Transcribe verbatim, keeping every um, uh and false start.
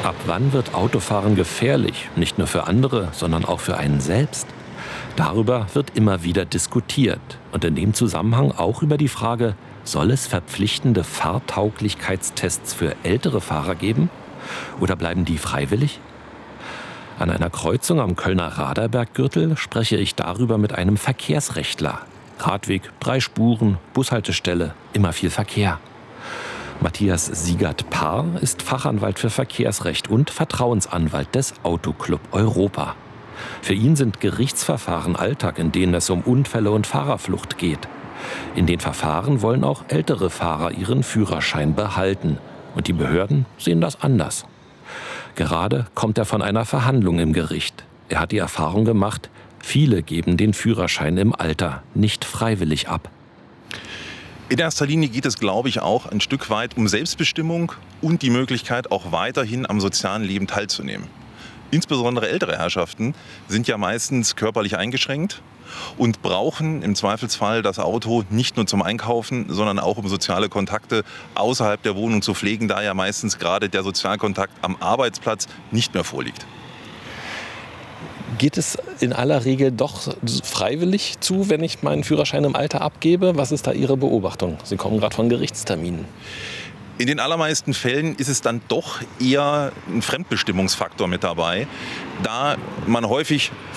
Ab wann wird Autofahren gefährlich? Nicht nur für andere, sondern auch für einen selbst? Darüber wird immer wieder diskutiert. Und in dem Zusammenhang auch über die Frage, soll es verpflichtende Fahrtauglichkeitstests für ältere Fahrer geben? Oder bleiben die freiwillig? An einer Kreuzung am Kölner Raderberggürtel spreche ich darüber mit einem Verkehrsrechtler. Radweg, drei Spuren, Bushaltestelle, immer viel Verkehr. Matthias Siegert-Paar ist Fachanwalt für Verkehrsrecht und Vertrauensanwalt des Autoclub Europa. Für ihn sind Gerichtsverfahren Alltag, in denen es um Unfälle und Fahrerflucht geht. In den Verfahren wollen auch ältere Fahrer ihren Führerschein behalten. Und die Behörden sehen das anders. Gerade kommt er von einer Verhandlung im Gericht. Er hat die Erfahrung gemacht, viele geben den Führerschein im Alter nicht freiwillig ab. In erster Linie geht es, glaube ich, auch ein Stück weit um Selbstbestimmung und die Möglichkeit, auch weiterhin am sozialen Leben teilzunehmen. Insbesondere ältere Herrschaften sind ja meistens körperlich eingeschränkt und brauchen im Zweifelsfall das Auto nicht nur zum Einkaufen, sondern auch um soziale Kontakte außerhalb der Wohnung zu pflegen, da ja meistens gerade der Sozialkontakt am Arbeitsplatz nicht mehr vorliegt. Geht es in aller Regel doch freiwillig zu, wenn ich meinen Führerschein im Alter abgebe? Was ist da Ihre Beobachtung? Sie kommen gerade von Gerichtsterminen. In den allermeisten Fällen ist es dann doch eher ein Fremdbestimmungsfaktor mit dabei, da man häufig